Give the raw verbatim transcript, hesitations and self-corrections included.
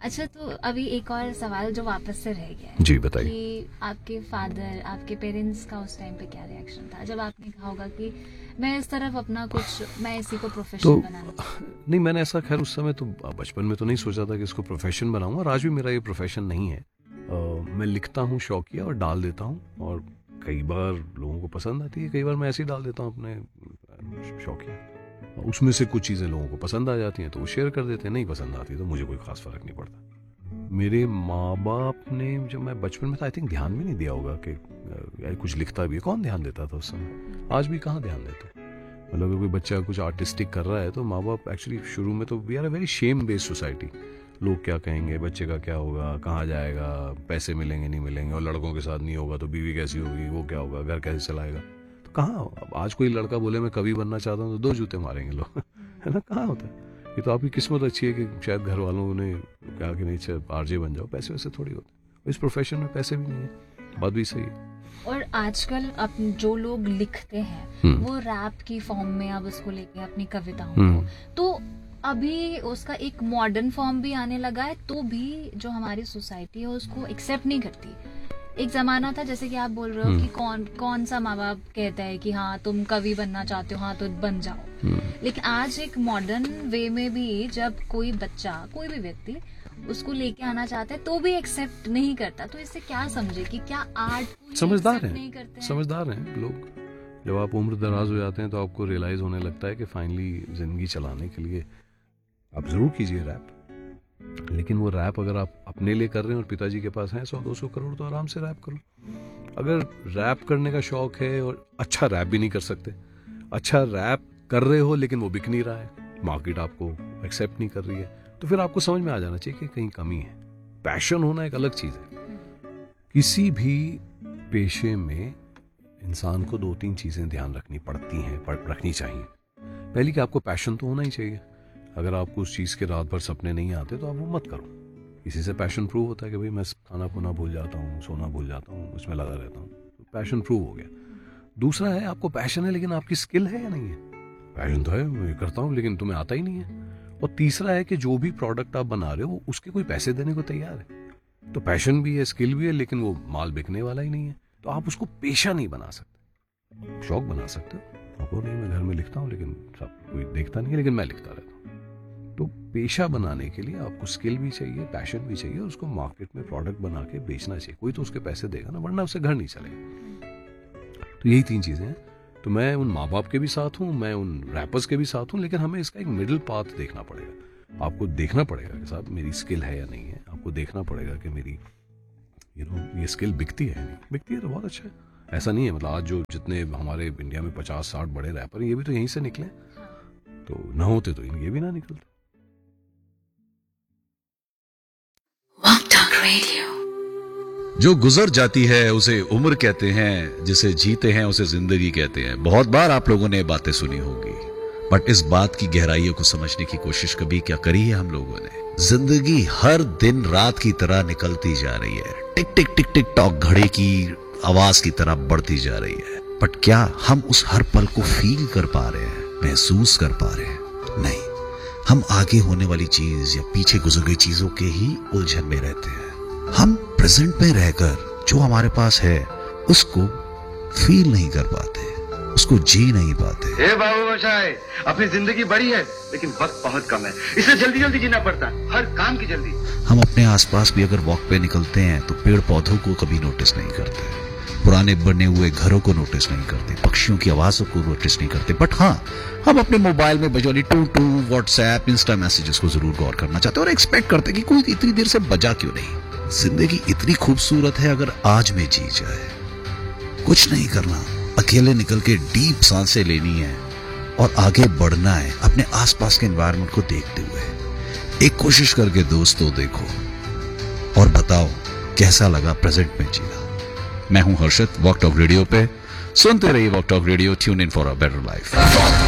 अच्छा, तो अभी एक और सवाल जो वापस से रह गया है। जी बताइए। कि आपके फादर, आपके पेरेंट्स का उस टाइम पे क्या रिएक्शन था जब आपने कहा होगा कि मैं इस तरफ अपना कुछ, मैं इसी को प्रोफेशन तो बनाना चाहता हूं? नहीं, मैंने ऐसा खैर उस समय तो बचपन में तो नहीं सोचा था कि इसको प्रोफेशन बनाऊंगा, और आज भी मेरा ये प्रोफेशन नहीं है। आ, मैं लिखता हूँ शौकिया और डाल देता हूँ, और कई बार लोगों को पसंद आती है, कई बार मैं ऐसे ही डाल देता हूँ अपने शौकिया। उसमें से कुछ चीज़ें लोगों को पसंद आ जाती हैं तो वो शेयर कर देते हैं, नहीं पसंद आती तो मुझे कोई खास फर्क नहीं पड़ता। मेरे माँ बाप ने जब मैं बचपन में था आई थिंक ध्यान भी नहीं दिया होगा कि यार कुछ लिखता भी है, कौन ध्यान देता था उस समय, आज भी कहाँ ध्यान देते। मतलब अगर कोई बच्चा कुछ आर्टिस्टिक कर रहा है तो माँ बाप एक्चुअली शुरू में तो we are a very Shem based society. लोग क्या कहेंगे, बच्चे का क्या होगा, कहाँ जाएगा, पैसे मिलेंगे नहीं मिलेंगे, और लड़कों के साथ नहीं होगा तो बीवी कैसी होगी, वो क्या होगा, घर कैसे चलाएगा। तो कहाँ, अब आज कोई लड़का बोले मैं कवि बनना चाहता हूँ तो दो जूते मारेंगे लोग है ना, कहाँ होता है। ये तो आपकी किस्मत अच्छी है कि शायद घर वालों ने कहा कि नहीं आरजे बन जाओ, पैसे वैसे थोड़ी होते, इस प्रोफेशन में पैसे भी नहीं है, बात भी सही है। और आजकल अब जो लोग लिखते हैं वो रैप की फॉर्म में अब उसको लेके अपनी कविताओं को, तो अभी उसका एक मॉडर्न फॉर्म भी आने लगा है, तो भी जो हमारी सोसाइटी है उसको एक्सेप्ट नहीं करती। एक जमाना था जैसे कि आप बोल रहे हो कि कौन कौन सा माँ बाप कहता है कि हाँ तुम कवि बनना चाहते हो, हाँ तो बन जाओ। लेकिन आज एक मॉडर्न वे में भी जब कोई बच्चा, कोई भी व्यक्ति उसको लेके आना चाहता है तो भी एक्सेप्ट नहीं करता। तो इससे क्या समझे कि क्या आर्ट समझदार है, समझदार हैं लोग। जब आप उम्र दराज हो जाते हैं तो आपको रियलाइज होने लगता है कि फाइनली जिंदगी चलाने के लिए आप जरूर कीजिए रैप, लेकिन वो रैप अगर आप अपने लिए कर रहे हैं और पिताजी के पास है सौ दो सौ करोड़ तो आराम से रैप करो। अगर रैप करने का शौक है और अच्छा रैप भी नहीं कर सकते, अच्छा रैप कर रहे हो लेकिन वो बिक नहीं रहा है, मार्केट आपको एक्सेप्ट नहीं कर रही है, तो फिर आपको समझ में आ जाना चाहिए कि कहीं कमी है। पैशन होना एक अलग चीज है। किसी भी पेशे में इंसान को दो तीन चीजें ध्यान रखनी पड़ती हैं, रखनी चाहिए। पहली कि आपको पैशन तो होना ही चाहिए। अगर आपको उस चीज के रात भर सपने नहीं आते तो आप वो मत करो। इसी से पैशन प्रूव होता है कि भाई मैं खाना पुना भूल जाता हूँ, सोना भूल जाता हूँ, उसमें लगा रहता हूँ, तो पैशन प्रूव हो गया। दूसरा है आपको पैशन है लेकिन आपकी स्किल है या नहीं है। पैशन तो है, मैं करता हूँ लेकिन तुम्हें आता ही नहीं है। और तीसरा है कि जो भी प्रोडक्ट आप बना रहे हो उसके कोई पैसे देने को तैयार है। तो पैशन भी है, स्किल भी है, लेकिन वो माल बिकने वाला ही नहीं है, तो आप उसको पेशा नहीं बना सकते। शौक बना सकते हो, आपको नहीं मैं घर में लिखता हूँ लेकिन सब कोई देखता नहीं है, लेकिन मैं लिखता रहता हूँ। तो पेशा बनाने के लिए आपको स्किल भी चाहिए, पैशन भी चाहिए, और उसको मार्केट में प्रोडक्ट बना के बेचना चाहिए। कोई तो उसके पैसे देगा ना, वरना उससे घर नहीं चलेगा। तो यही तीन चीजें हैं। तो मैं उन माँ बाप के भी साथ हूँ, मैं उन रैपर्स के भी साथ हूँ, लेकिन हमें इसका एक मिडिल पाथ देखना पड़ेगा। आपको देखना पड़ेगा कि साहब मेरी स्किल है या नहीं है। आपको देखना पड़ेगा कि मेरी यू नो ये स्किल बिकती है नहीं, बिकती है तो बहुत अच्छा है। ऐसा नहीं है, मतलब आज जो जितने हमारे इंडिया में पचास साठ बड़े रैपर ये भी तो यहीं से निकले, तो न होते तो ये भी ना निकलते। जो गुजर जाती है उसे उम्र कहते हैं, जिसे जीते हैं उसे जिंदगी कहते हैं। बहुत बार आप लोगों ने बातें सुनी होंगी, बट इस बात की गहराइयों को समझने की कोशिश कभी क्या करी है हम लोगों ने? जिंदगी हर दिन रात की तरह निकलती जा रही है, टिक टिक टिक टिक टॉक घड़ी की आवाज की तरह बढ़ती जा रही है, बट क्या हम उस हर पल को फील कर पा रहे हैं, महसूस कर पा रहे हैं? नहीं, हम आगे होने वाली चीज या पीछे गुजर गई चीजों के ही उलझन में रहते हैं। हम प्रेजेंट में रहकर जो हमारे पास है उसको फील नहीं कर पाते, उसको जी नहीं पाते। हे बाबू बचाए, अपनी जिंदगी बड़ी है लेकिन वक्त बहुत कम है, इसलिए जल्दी जल्दी जीना पड़ता है, हर काम की जल्दी। हम अपने आसपास भी अगर वॉक पे निकलते हैं तो पेड़ पौधों को कभी नोटिस नहीं करते, पुराने बने हुए घरों को नोटिस नहीं करते, पक्षियों की आवाजों को नोटिस नहीं करते, बट हाँ हम अपने मोबाइल में Bajoli to to WhatsApp Insta messages को जरूर गौर करना चाहते हैं और एक्सपेक्ट करते कि कोई इतनी देर से बजा क्यों नहीं। जिंदगी इतनी खूबसूरत है अगर आज में जी जाए। कुछ नहीं करना, अकेले निकल के डीप सांसें लेनी है और आगे बढ़ना है अपने आसपास के एनवायरनमेंट को देखते हुए। एक कोशिश करके दोस्तों देखो और बताओ कैसा लगा प्रेजेंट में जीना। मैं हूं हर्षित, वॉक टॉक रेडियो पे सुनते रहिए walk talk radio, tune in for a better life.